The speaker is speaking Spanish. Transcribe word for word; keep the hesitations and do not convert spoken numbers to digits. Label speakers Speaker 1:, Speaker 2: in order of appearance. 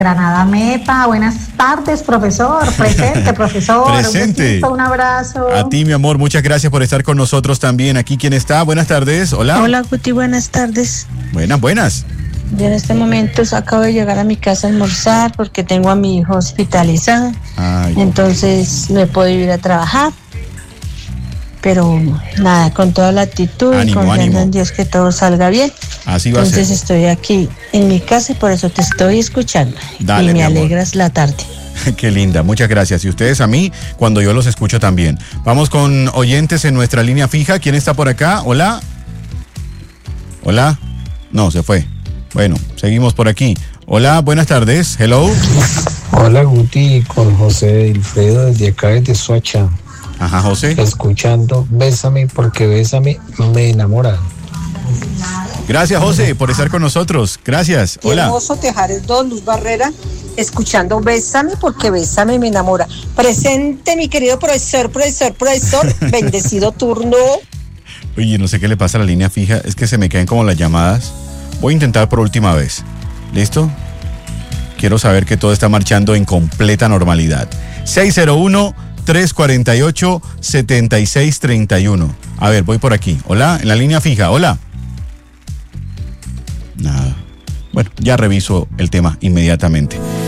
Speaker 1: Granada Meta, buenas tardes, profesor. Presente, profesor.
Speaker 2: Presente.
Speaker 1: Un besito, un abrazo.
Speaker 2: A ti, mi amor, muchas gracias por estar con nosotros también. Aquí, ¿quién está? Buenas tardes. Hola.
Speaker 3: Hola, Guti, buenas tardes.
Speaker 2: Buenas, buenas.
Speaker 3: Yo en este momento acabo de llegar a mi casa a almorzar porque tengo a mi hijo hospitalizado.
Speaker 2: Ay.
Speaker 3: Entonces no he podido ir a trabajar. Pero nada, con toda la actitud,
Speaker 2: Ánimo,
Speaker 3: confiando
Speaker 2: ánimo.
Speaker 3: en Dios que todo salga bien.
Speaker 2: Así va a
Speaker 3: Entonces
Speaker 2: ser.
Speaker 3: estoy aquí en mi casa y por eso te estoy escuchando.
Speaker 2: Dale,
Speaker 3: y me
Speaker 2: mi amor.
Speaker 3: alegras la tarde.
Speaker 2: Qué linda, muchas gracias. Y ustedes a mí, cuando yo los escucho también. Vamos con oyentes en nuestra línea fija. ¿Quién está por acá? Hola. Hola. No, se fue. Bueno, seguimos por aquí. Hola, buenas tardes. Hello.
Speaker 4: Hola Guti, con José Wilfredo desde acá desde Soacha.
Speaker 2: Ajá, José.
Speaker 4: Escuchando Bésame porque Bésame me enamora.
Speaker 2: Gracias, José, por estar con nosotros. Gracias. Hola.
Speaker 5: Hermoso Tejares dos, Luz Barrera, escuchando Bésame porque Bésame me enamora. Presente, mi querido profesor, profesor, profesor, bendecido turno.
Speaker 2: Oye, no sé qué le pasa a la línea fija. Es que se me caen como las llamadas. Voy a intentar por última vez. ¿Listo? Quiero saber que todo está marchando en completa normalidad. seis cero uno, tres cuatro ocho, siete seis tres uno. A ver, voy por aquí. Hola, en la línea fija. Hola. Nada. Bueno, ya reviso el tema inmediatamente.